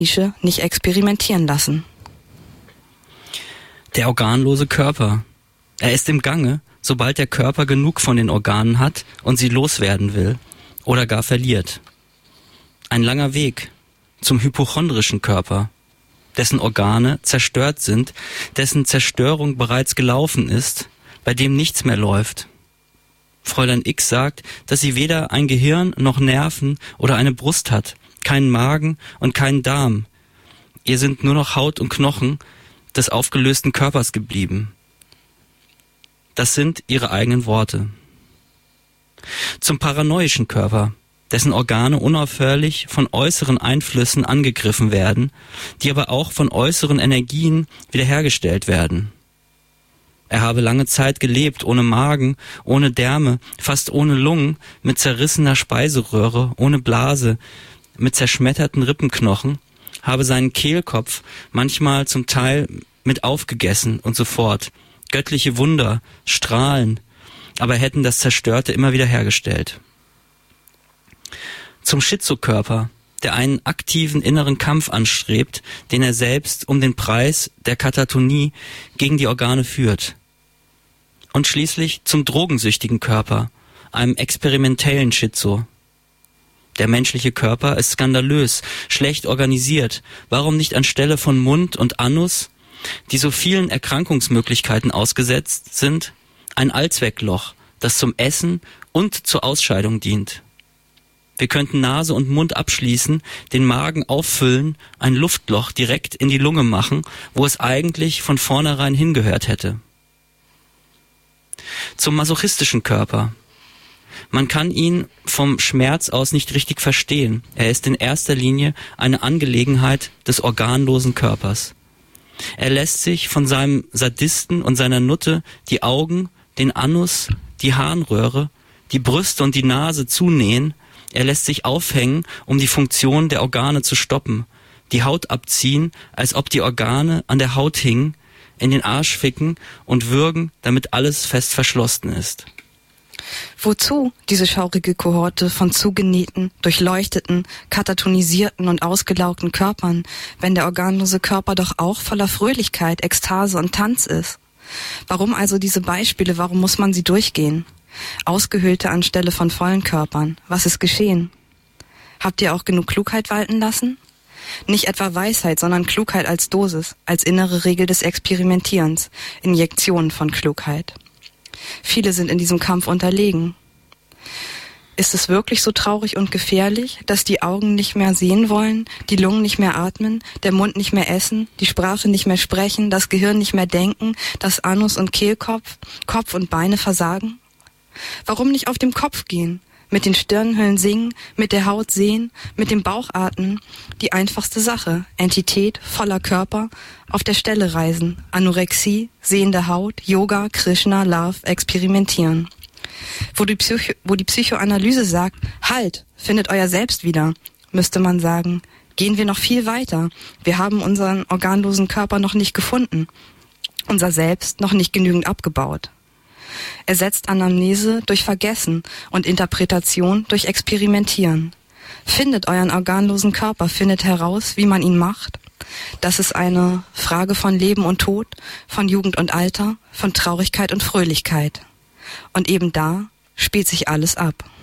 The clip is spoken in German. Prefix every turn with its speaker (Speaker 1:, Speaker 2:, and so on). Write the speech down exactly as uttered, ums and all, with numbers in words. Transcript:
Speaker 1: nicht experimentieren lassen.
Speaker 2: Der organlose Körper. Er ist im Gange, sobald der Körper genug von den Organen hat und sie loswerden will oder gar verliert. Ein langer Weg zum hypochondrischen Körper, dessen Organe zerstört sind, dessen Zerstörung bereits gelaufen ist, bei dem nichts mehr läuft. Fräulein X sagt, dass sie weder ein Gehirn noch Nerven oder eine Brust hat, keinen Magen und keinen Darm. Ihr sind nur noch Haut und Knochen des aufgelösten Körpers geblieben. Das sind ihre eigenen Worte. Zum paranoischen Körper, dessen Organe unaufhörlich von äußeren Einflüssen angegriffen werden, die aber auch von äußeren Energien wiederhergestellt werden. Er habe lange Zeit gelebt, ohne Magen, ohne Därme, fast ohne Lungen, mit zerrissener Speiseröhre, ohne Blase, mit zerschmetterten Rippenknochen, habe seinen Kehlkopf manchmal zum Teil mit aufgegessen und so fort. Göttliche Wunder, Strahlen, aber hätten das Zerstörte immer wieder hergestellt. Zum Schizokörper, der einen aktiven inneren Kampf anstrebt, den er selbst um den Preis der Katatonie gegen die Organe führt. Und schließlich zum drogensüchtigen Körper, einem experimentellen Schizo. Der menschliche Körper ist skandalös, schlecht organisiert. Warum nicht anstelle von Mund und Anus, die so vielen Erkrankungsmöglichkeiten ausgesetzt sind, ein Allzweckloch, das zum Essen und zur Ausscheidung dient? Wir könnten Nase und Mund abschließen, den Magen auffüllen, ein Luftloch direkt in die Lunge machen, wo es eigentlich von vornherein hingehört hätte. Zum masochistischen Körper. Man kann ihn vom Schmerz aus nicht richtig verstehen. Er ist in erster Linie eine Angelegenheit des organlosen Körpers. Er lässt sich von seinem Sadisten und seiner Nutte die Augen, den Anus, die Harnröhre, die Brüste und die Nase zunähen. Er lässt sich aufhängen, um die Funktion der Organe zu stoppen, die Haut abziehen, als ob die Organe an der Haut hingen, in den Arsch ficken und würgen, damit alles fest verschlossen ist.
Speaker 1: Wozu diese schaurige Kohorte von zugenähten, durchleuchteten, katatonisierten und ausgelaugten Körpern, wenn der organlose Körper doch auch voller Fröhlichkeit, Ekstase und Tanz ist? Warum also diese Beispiele, warum muss man sie durchgehen? Ausgehöhlte anstelle von vollen Körpern. Was ist geschehen? Habt ihr auch genug Klugheit walten lassen? Nicht etwa Weisheit, sondern Klugheit als Dosis, als innere Regel des Experimentierens, Injektionen von Klugheit. Viele sind in diesem Kampf unterlegen. Ist es wirklich so traurig und gefährlich, dass die Augen nicht mehr sehen wollen, die Lungen nicht mehr atmen, der Mund nicht mehr essen, die Sprache nicht mehr sprechen, das Gehirn nicht mehr denken, das Anus und Kehlkopf, Kopf und Beine versagen? Warum nicht auf dem Kopf gehen, mit den Stirnhöhlen singen, mit der Haut sehen, mit dem Bauch atmen? Die einfachste Sache, Entität, voller Körper, auf der Stelle reisen, Anorexie, sehende Haut, Yoga, Krishna, Love, experimentieren. Wo die, Psycho- wo die Psychoanalyse sagt, halt, findet euer Selbst wieder, müsste man sagen, gehen wir noch viel weiter. Wir haben unseren organlosen Körper noch nicht gefunden, unser Selbst noch nicht genügend abgebaut. Ersetzt Anamnese durch Vergessen und Interpretation durch Experimentieren. Findet euren organlosen Körper, findet heraus, wie man ihn macht. Das ist eine Frage von Leben und Tod, von Jugend und Alter, von Traurigkeit und Fröhlichkeit. Und eben da spielt sich alles ab.